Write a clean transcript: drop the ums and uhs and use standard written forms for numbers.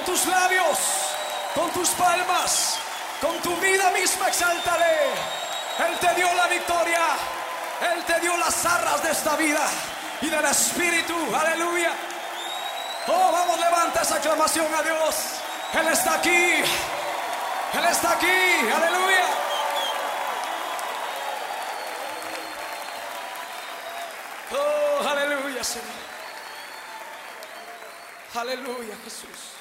tus labios, con tus palmas, con tu vida misma exaltaré. Él te dio la victoria, Él te dio las arras de esta vida y del Espíritu. Aleluya. Oh, vamos, levanta esa aclamación a Dios. Él está aquí, Él está aquí. Aleluya. Oh, aleluya, Señor. Aleluya, Jesús.